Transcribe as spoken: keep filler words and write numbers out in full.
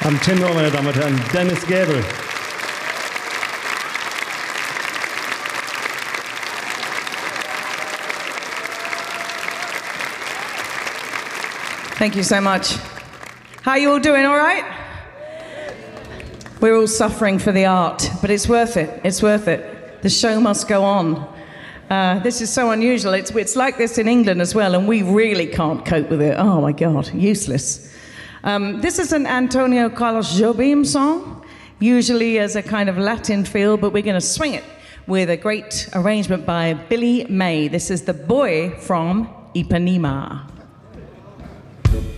Am Tenor, meine Damen und Herren, Dennis Gäbel. Thank you so much. How are you all doing, all right? We're all suffering for the art, but it's worth it, it's worth it. The show must go on. Uh, this is so unusual. It's, it's like this in England as well, and we really can't cope with it. Oh my God, useless. Um, this is an Antonio Carlos Jobim song, usually as a kind of Latin feel, but we're gonna swing it with a great arrangement by Billy May. This is The Boy from Ipanema.